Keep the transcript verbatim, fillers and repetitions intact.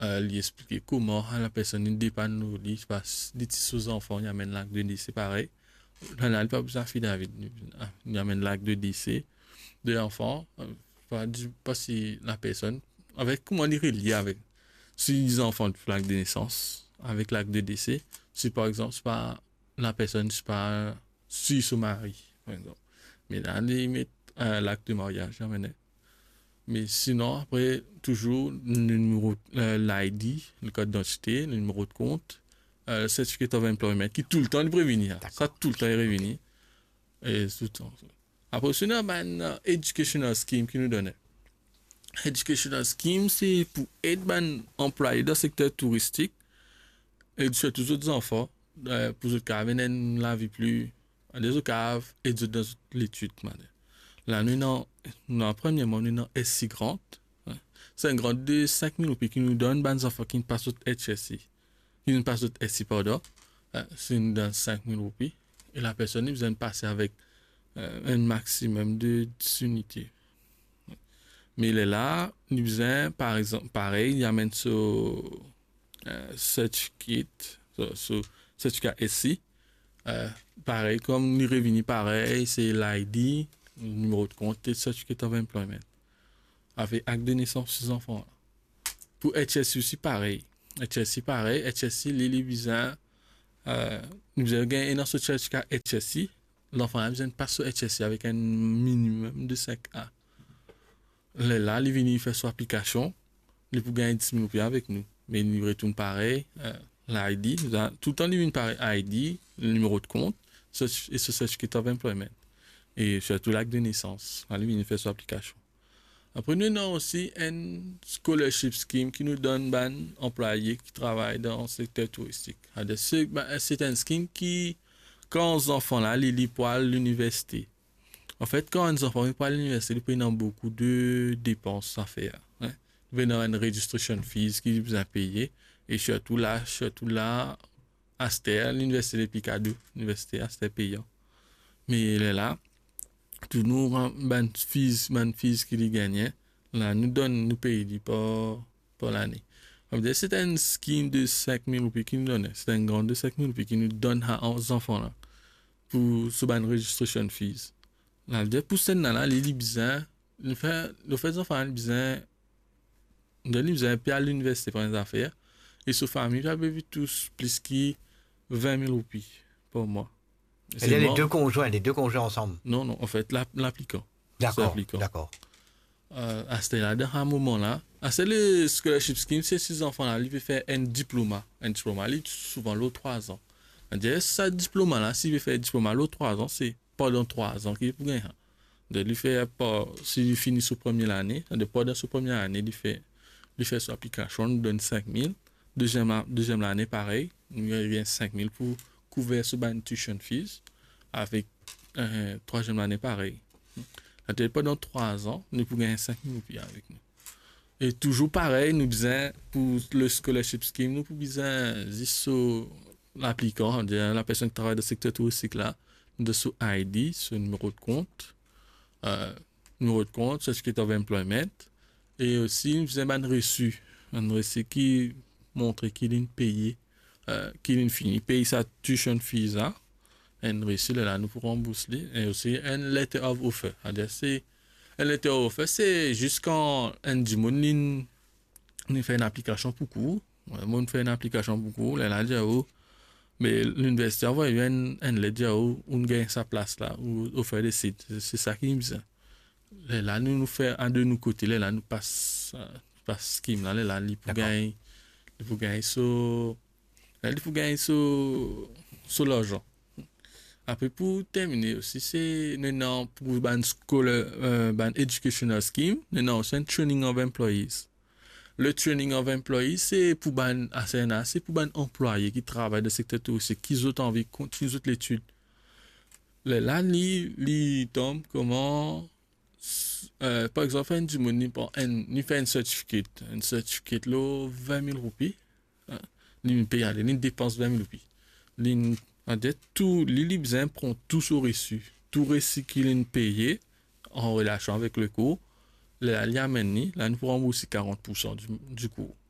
euh, lui expliquer comment la personne ne dépanne nous, lui, passe des petits sous-enfants, il amène l'acte de décès, pareil. On n'a pas besoin de David, il amène l'acte de décès de l'enfant, euh, pas, pas si la personne, avec comment il est lié avec, si les enfants de l'acte de naissance, avec l'acte de décès, si par exemple, c'est pas la personne, c'est pas, si son mari, par exemple. Mais là, il met euh, l'acte de mariage, amène. Mais sinon, après, toujours le numéro, euh, l'I D, le code d'identité, le numéro de compte, euh, le certificate of employment, qui tout le temps est prévenu. Ça, tout le temps est prévenu. Et tout le temps. Après, sinon, ben, uh, educational scheme qui nous donnait. Educational scheme, c'est pour aider ben, employés dans le secteur touristique et surtout les autres enfants, euh, pour ceux qui viennent la vie plus, des autres caves et des autres dans l'étude. Là, nous avons, nous, premièrement, nous avons S C Grant. Hein. C'est un grant de cinq mille roupies qui nous donne des enfants qui ne passent au H S C. Qui ne passent au S C, pardon. Hein, c'est nous donne cinq mille roupies. Et la personne, il besoin de passer avec euh, un maximum de dix unités. Mais il est là, il besoin, par exemple, pareil, il amène ce euh, certificate, ce, ce certificat S C. Euh, pareil, comme les revenus, pareil, c'est l'I D, le numéro de compte et le certificate of employment. Avec acte de naissance des enfants. Là. Pour H S C aussi, pareil. H S C, pareil. H S C, les besoin, euh, nous avons gagné dans ce certificat H S C. L'enfant a besoin de passer au H S C avec un minimum de cinq A. Là, il vient faire son application. Il peut gagner dix mille roupies avec nous. Mais il retourne pareil. Euh, L'I D, tout le temps, il vient pareil. I D, le numéro de compte et ce certificate of employment. Et surtout l'acte de naissance. Là, il vient faire son application. Après, nous avons aussi un scholarship scheme qui nous donne des employés qui travaillent dans le secteur touristique. C'est un scheme qui, quand les enfants là, ils pour aller à l'université. En fait, quand les enfants vont à l'université, ils prennent beaucoup de dépenses à faire. Hein? Ils ont une registration fees qu'ils doivent payer. Et surtout là, surtout là, Aster, l'université de Picardie, l'université Aster payant. Mais il est là. Tout nous ban fees ban fees qu'il gagnait là nous donne nous paye pour pour l'année. C'est un scheme de cinq mille roupies qui nous donne, c'est un grand de cinq mille roupies qui nous donne aux enfants là pour ce ban registration fees. Là pour cette là les besoin le fait le fait enfants besoin de les besoin puis à l'université pour les affaires et sa famille avait vu tous plus qui vingt mille roupies pour moi. Il y a les deux conjoints, les deux conjoints ensemble. Non, non, en fait, l'applicant. D'accord, d'accord. Euh, à ce là, dans un moment-là, c'est le scholarship scheme, c'est ces enfants-là, ils veulent faire un diplôme. Un diplôme, ils souvent l'autre trois ans. C'est-à-dire, ce diplôme-là, s'il veut faire un diplôme l'autre trois ans, c'est pendant trois ans qu'il peut gagner. De lui faire, s'il finit sa première année, de pendant sa première année, il fait, il fait son application, il donne cinq mille. Deuxième, deuxième année, pareil, il gagne cinq mille pour couvrir ce ban tuition fees avec euh, troisième année pareil. Pendant trois ans, nous pouvons gagner cinq mille roupies avec nous. Et toujours pareil, nous besoin pour le scholarship scheme, nous pouvons besoin de l'applicant, la personne qui travaille dans le secteur touristique là, de son I D, son numéro de compte, euh, numéro de compte, certificate of employment, et aussi nous besoin d'un reçu, un reçu qui montre qu'il est payé. Euh, qui finit paye sa tuition fees là un reçu là nous pour rembourser et aussi un letter of offer. C'est un letter of offer, c'est juste quand un du monde nous fait une application pour cours, on fait une application pour cours là là déjà mais l'université envoie un un letter où on gagne sa place là ou offert des sites, c'est ça qui me dit. Là nous nous fait un de nos côtés là nous passe passe scheme là là pour gagner pour gagner so il faut gagner sur sur l'argent. Après pour terminer aussi c'est non pour ban school euh, ban educational scheme non c'est un training of employees. Le training of employees c'est pour ban A C N A, c'est pour ban employés qui travaillent dans le secteur touristique qui ont envie de continuer l'étude. Là li li tombe comment euh, par exemple un du monde pour un ni fait un certificate un certificate là vingt mille roupies. Hein? Li paye aller, li dépense vingt mille roupies. Li en dette tout, li li besoin prend tout son reçu, tout reçu qu'il a payé en relation avec le cours. Là, li amène ni, là nous pourrons rembourser quarante pour cent du, du cours.